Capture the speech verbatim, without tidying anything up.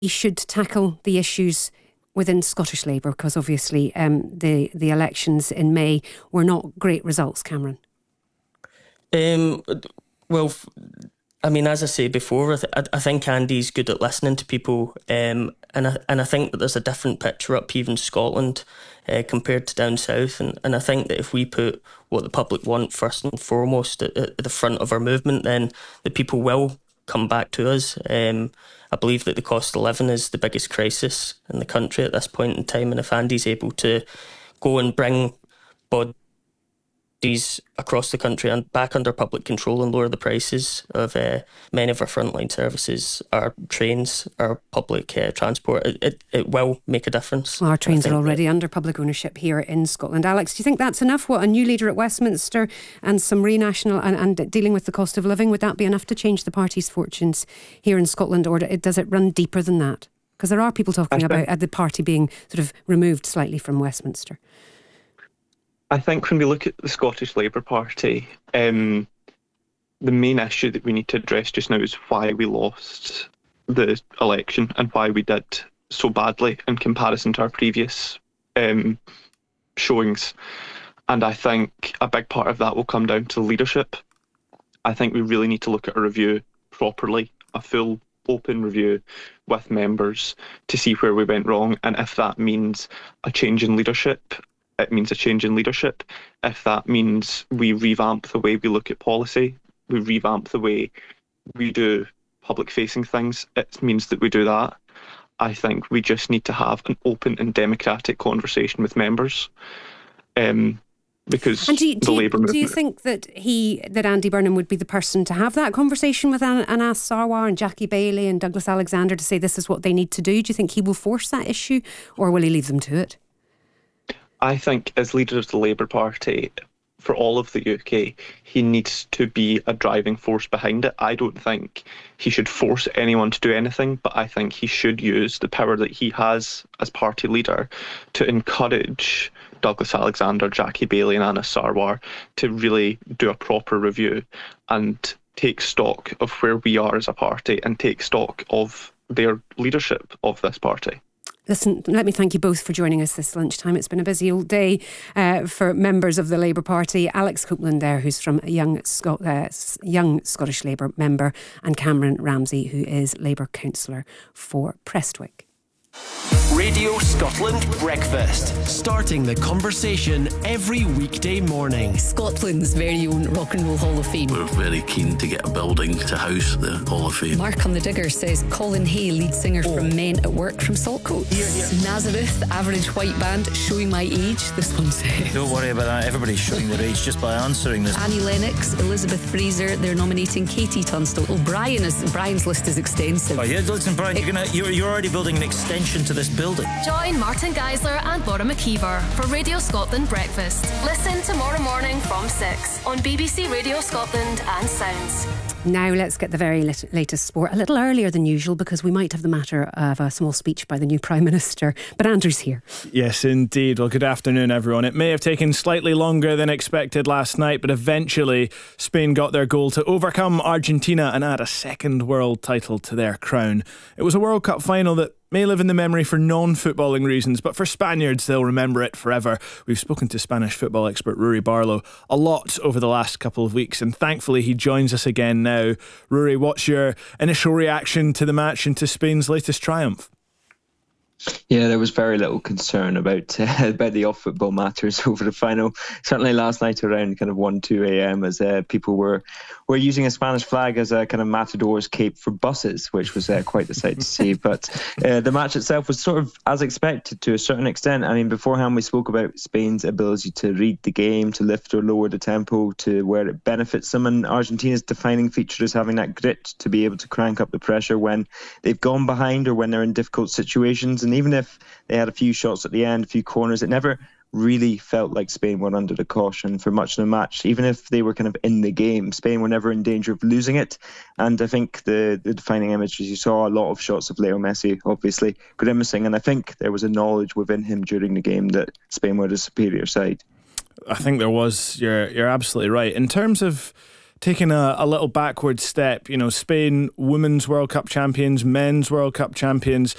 should tackle the issues within Scottish Labour? Because obviously um, the, the elections in May were not great results, Cameron. Um, well, I mean, as I said before, I, th- I think Andy's good at listening to people, um, and I and I think that there's a different picture up even Scotland uh, compared to down south, and, and I think that if we put what the public want first and foremost at, at the front of our movement, then the people will come back to us. Um, I believe that the cost of living is the biggest crisis in the country at this point in time, and if Andy's able to go and bring bodies across the country and back under public control and lower the prices of uh, many of our frontline services, our trains, our public uh, transport, it, it, it will make a difference. Well, our trains are already under public ownership here in Scotland. Alex, do you think that's enough? What, a new leader at Westminster and some re-national and, and dealing with the cost of living, would that be enough to change the party's fortunes here in Scotland, or does it run deeper than that? Because there are people talking about uh, the party being sort of removed slightly from Westminster. I think when we look at the Scottish Labour Party, um, the main issue that we need to address just now is why we lost the election and why we did so badly in comparison to our previous um, showings. And I think a big part of that will come down to leadership. I think we really need to look at a review properly, a full open review with members to see where we went wrong. And if that means a change in leadership, it means a change in leadership. If that means we revamp the way we look at policy, we revamp the way we do public-facing things, it means that we do that. I think we just need to have an open and democratic conversation with members, um, because and do you, the do you, Labour movement... Do you think that he, that Andy Burnham would be the person to have that conversation with An- Anas Sarwar and Jackie Baillie and Douglas Alexander to say this is what they need to do? Do you think he will force that issue, or will he leave them to it? I think as leader of the Labour Party for all of the U K, he needs to be a driving force behind it. I don't think he should force anyone to do anything, but I think he should use the power that he has as party leader to encourage Douglas Alexander, Jackie Baillie and Anas Sarwar to really do a proper review and take stock of where we are as a party and take stock of their leadership of this party. Listen, let me thank you both for joining us this lunchtime. It's been a busy old day uh, for members of the Labour Party. Alex Copeland there, who's from Young, Scot- uh, Young Scottish Labour member, and Cameron Ramsey, who is Labour councillor for Prestwick. Radio Scotland Breakfast, starting the conversation every weekday morning. Scotland's very own Rock and Roll Hall of Fame. We're very keen to get a building to house the Hall of Fame. Mark on the Digger says Colin Hay, lead singer oh. from Men at Work from Saltcoats. Here, here. Nazareth, average white band, showing my age, this one says. Don't worry about that, everybody's showing their age just by answering this. Annie Lennox, Elizabeth Fraser, they're nominating Katie Tunstall. Oh, Brian is, Brian's list is extensive. Oh yeah, listen Brian, it, you're, gonna, you're, you're already building an extension to this building. Join Martin Geisler and Laura McKeever for Radio Scotland Breakfast. Listen tomorrow morning from six on B B C Radio Scotland and Sounds. Now let's get the very lit- latest sport a little earlier than usual, because we might have the matter of a small speech by the new Prime Minister. But Andrew's here. Yes, indeed. Well, good afternoon, everyone. It may have taken slightly longer than expected last night, but eventually Spain got their goal to overcome Argentina and add a second world title to their crown. It was a World Cup final that may live in the memory for non-footballing reasons, but for Spaniards, they'll remember it forever. We've spoken to Spanish football expert Rory Barlow a lot over the last couple of weeks, and thankfully he joins us again now. Rory, what's your initial reaction to the match and to Spain's latest triumph? Yeah, there was very little concern about uh, about the off-football matters over the final. Certainly last night around kind of one, two a.m. as uh, people were were using a Spanish flag as a kind of matador's cape for buses, which was uh, quite the sight to see. But uh, the match itself was sort of as expected to a certain extent. I mean, beforehand we spoke about Spain's ability to read the game, to lift or lower the tempo to where it benefits them, and Argentina's defining feature is having that grit to be able to crank up the pressure when they've gone behind or when they're in difficult situations. And even if they had a few shots at the end, a few corners, it never really felt like Spain were under the caution for much of the match. Even if they were kind of in the game, Spain were never in danger of losing it. And I think the, the defining images, you saw a lot of shots of Leo Messi, obviously grimacing, and I think there was a knowledge within him during the game that Spain were the superior side. I think there was. You're, you're absolutely right. In terms of taking a, a little backward step, you know, Spain, women's World Cup champions, men's World Cup champions,